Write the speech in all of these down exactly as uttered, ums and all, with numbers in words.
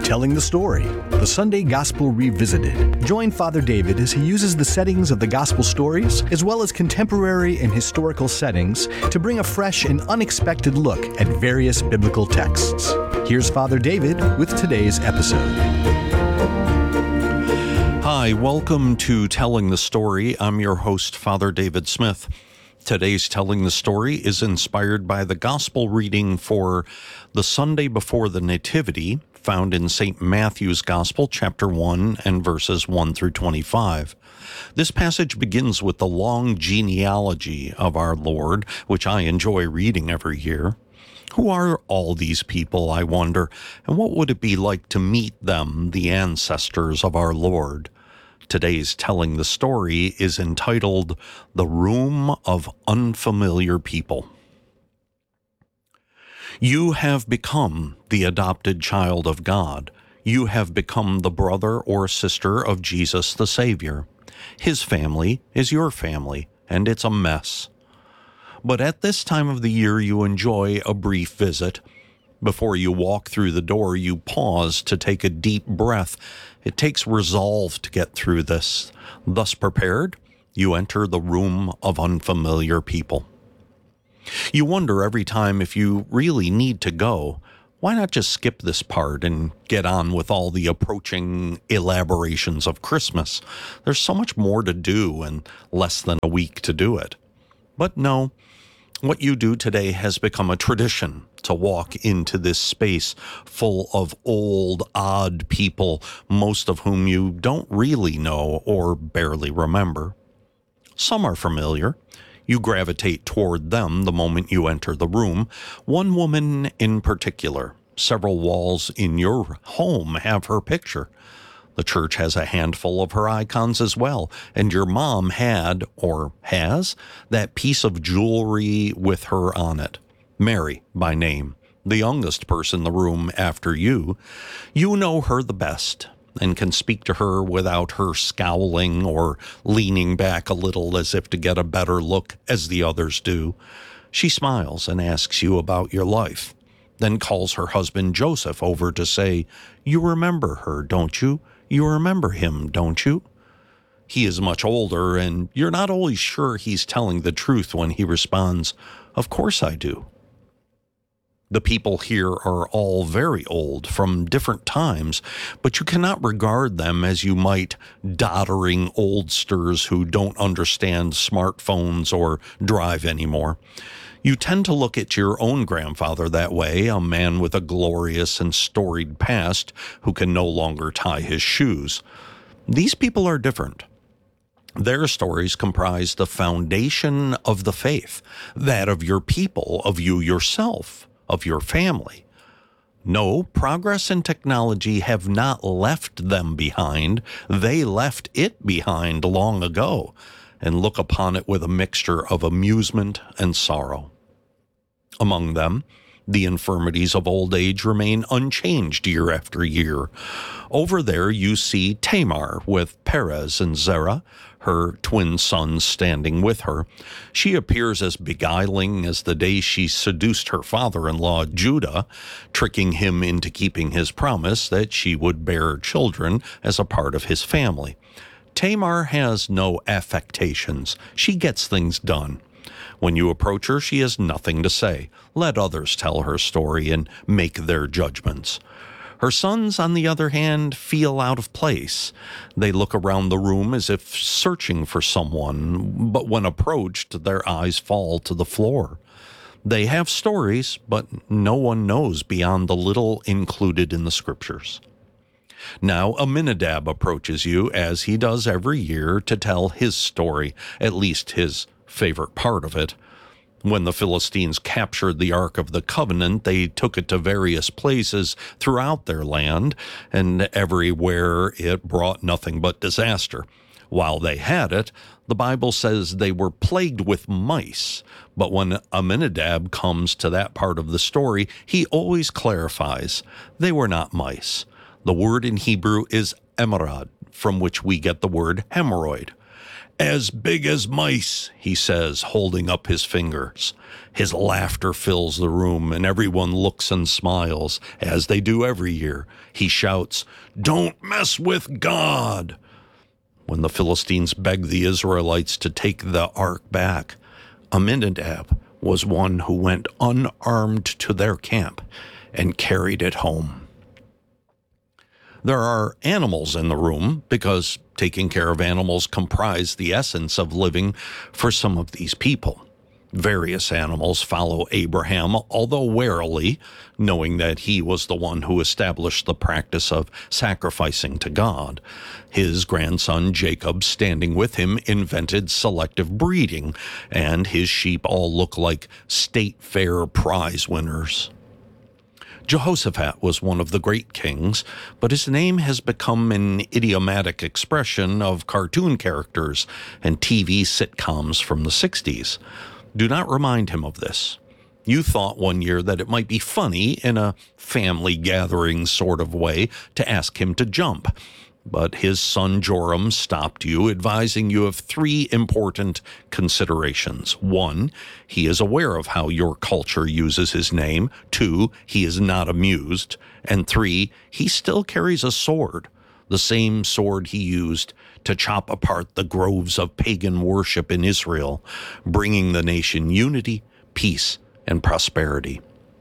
Telling the Story, the Sunday Gospel Revisited. Join Father David as he uses the settings of the Gospel stories, as well as contemporary and historical settings, to bring a fresh and unexpected look at various biblical texts. Here's Father David with today's episode. Hi, welcome to Telling the Story. I'm your host, Father David Smith. Today's Telling the Story is inspired by the Gospel reading for the Sunday before the Nativity, found in Saint Matthew's Gospel, chapter one, and verses one through twenty-five. This passage begins with the long genealogy of our Lord, which I enjoy reading every year. Who are all these people, I wonder, and what would it be like to meet them, the ancestors of our Lord? Today's Telling the Story is entitled The Room of Unfamiliar People. You have become the adopted child of God. You have become the brother or sister of Jesus the Savior. His family is your family, and it's a mess. But at this time of the year, you enjoy a brief visit. Before you walk through the door, you pause to take a deep breath. It takes resolve to get through this. Thus prepared, you enter the room of unfamiliar people. You wonder every time if you really need to go, why not just skip this part and get on with all the approaching elaborations of Christmas? There's so much more to do and less than a week to do it. But no, what you do today has become a tradition, to walk into this space full of old, odd people, most of whom you don't really know or barely remember. Some are familiar. You gravitate toward them the moment you enter the room. One woman in particular, several walls in your home have her picture. The church has a handful of her icons as well, and your mom had, or has, that piece of jewelry with her on it. Mary, by name, the youngest person in the room after you. You know her the best, and can speak to her without her scowling or leaning back a little as if to get a better look as the others do. She smiles and asks you about your life, then calls her husband Joseph over to say, "You remember her, don't you? You remember him, don't you?" He is much older, and you're not always sure he's telling the truth when he responds, "Of course I do." The people here are all very old, from different times, but you cannot regard them as you might doddering oldsters who don't understand smartphones or drive anymore. You tend to look at your own grandfather that way, a man with a glorious and storied past who can no longer tie his shoes. These people are different. Their stories comprise the foundation of the faith, that of your people, of you yourself, of your family. No, progress and technology have not left them behind. They left it behind long ago, and look upon it with a mixture of amusement and sorrow. Among them, the infirmities of old age remain unchanged year after year. Over there you see Tamar with Perez and Zerah, her twin sons standing with her. She appears as beguiling as the day she seduced her father-in-law Judah, tricking him into keeping his promise that she would bear children as a part of his family. Tamar has no affectations. She gets things done. When you approach her, she has nothing to say. Let others tell her story and make their judgments. Her sons, on the other hand, feel out of place. They look around the room as if searching for someone, but when approached, their eyes fall to the floor. They have stories, but no one knows beyond the little included in the scriptures. Now Aminadab approaches you, as he does every year, to tell his story, at least his favorite part of it. When the Philistines captured the Ark of the Covenant, they took it to various places throughout their land, and everywhere it brought nothing but disaster. While they had it, the Bible says they were plagued with mice, but when Aminadab comes to that part of the story, he always clarifies, they were not mice. The word in Hebrew is emerod, from which we get the word hemorrhoid. As big as mice, he says, holding up his fingers. His laughter fills the room, and everyone looks and smiles, as they do every year. He shouts, "Don't mess with God!" When the Philistines begged the Israelites to take the ark back, Aminadab was one who went unarmed to their camp and carried it home. There are animals in the room because taking care of animals comprise the essence of living for some of these people. Various animals follow Abraham, although warily, knowing that he was the one who established the practice of sacrificing to God. His grandson Jacob, standing with him, invented selective breeding, and his sheep all look like state fair prize winners. Jehoshaphat was one of the great kings, but his name has become an idiomatic expression of cartoon characters and T V sitcoms from the sixties. Do not remind him of this. You thought one year that it might be funny in a family gathering sort of way to ask him to jump, but his son Joram stopped you, advising you of three important considerations. One, he is aware of how your culture uses his name. Two, he is not amused. And three, he still carries a sword, the same sword he used to chop apart the groves of pagan worship in Israel, bringing the nation unity, peace, and prosperity.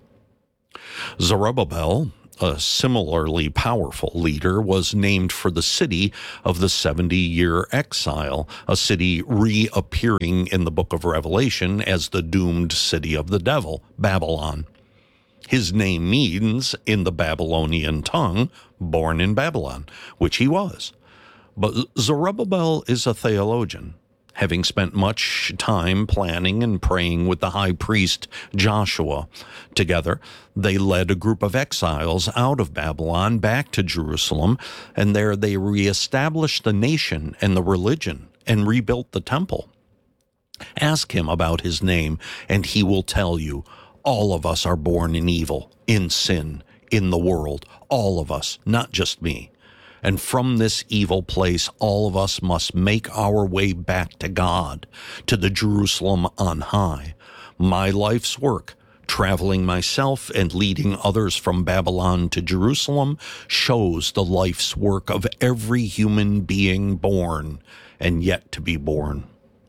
Zerubbabel, a similarly powerful leader, was named for the city of the seventy-year exile, a city reappearing in the book of Revelation as the doomed city of the devil, Babylon. His name means, in the Babylonian tongue, born in Babylon, which he was. But Zerubbabel is a theologian, having spent much time planning and praying with the high priest Joshua. Together, they led a group of exiles out of Babylon back to Jerusalem, and there they reestablished the nation and the religion and rebuilt the temple. Ask him about his name, and he will tell you, all of us are born in evil, in sin, in the world, all of us, not just me. And from this evil place, all of us must make our way back to God, to the Jerusalem on high. My life's work, traveling myself and leading others from Babylon to Jerusalem, shows the life's work of every human being born and yet to be born.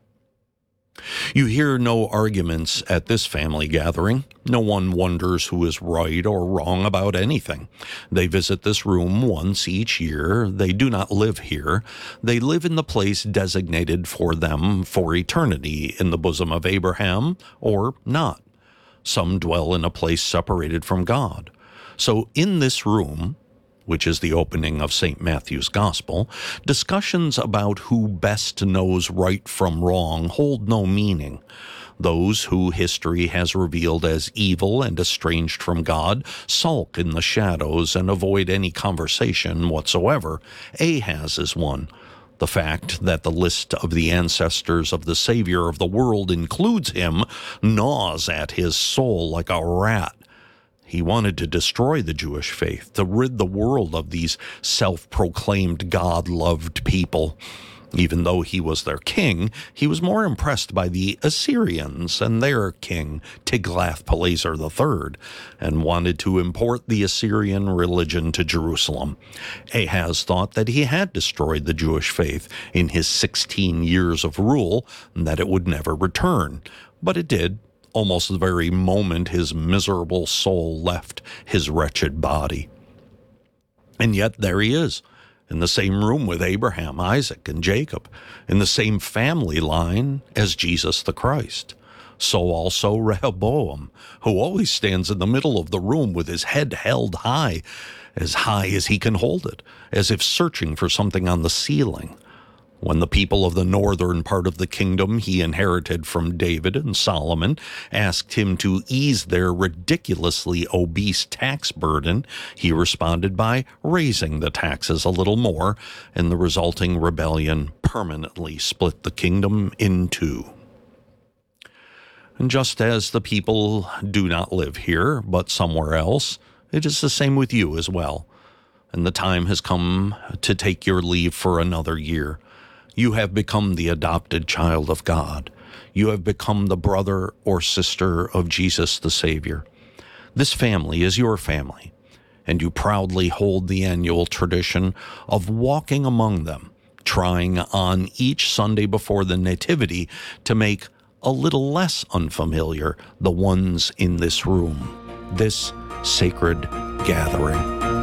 You hear no arguments at this family gathering. No one wonders who is right or wrong about anything. They visit this room once each year. They do not live here. They live in the place designated for them for eternity, in the bosom of Abraham, or not. Some dwell in a place separated from God. So in this room, which is the opening of Saint Matthew's Gospel, discussions about who best knows right from wrong hold no meaning. Those who history has revealed as evil and estranged from God sulk in the shadows and avoid any conversation whatsoever. Ahaz is one. The fact that the list of the ancestors of the Savior of the world includes him gnaws at his soul like a rat. He wanted to destroy the Jewish faith, to rid the world of these self-proclaimed God-loved people. Even though he was their king, he was more impressed by the Assyrians and their king, Tiglath-Pileser the Third, and wanted to import the Assyrian religion to Jerusalem. Ahaz thought that he had destroyed the Jewish faith in his sixteen years of rule, and that it would never return. But it did. Almost the very moment his miserable soul left his wretched body. And yet there he is, in the same room with Abraham, Isaac, and Jacob, in the same family line as Jesus the Christ. So also Rehoboam, who always stands in the middle of the room with his head held high, as high as he can hold it, as if searching for something on the ceiling. When the people of the northern part of the kingdom he inherited from David and Solomon asked him to ease their ridiculously obese tax burden, he responded by raising the taxes a little more, and the resulting rebellion permanently split the kingdom in two. And just as the people do not live here, but somewhere else, it is the same with you as well. And the time has come to take your leave for another year. You have become the adopted child of God. You have become the brother or sister of Jesus the Savior. This family is your family, and you proudly hold the annual tradition of walking among them, trying on each Sunday before the Nativity to make a little less unfamiliar the ones in this room, this sacred gathering.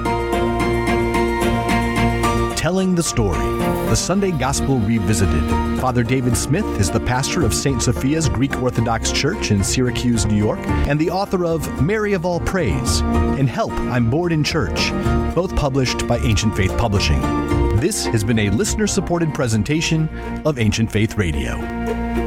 Telling the story, the Sunday Gospel Revisited. Father David Smith is the pastor of Saint Sophia's Greek Orthodox Church in Syracuse, New York, and the author of Mary of All Praise and Help, I'm Bored in Church, both published by Ancient Faith Publishing. This has been a listener-supported presentation of Ancient Faith Radio.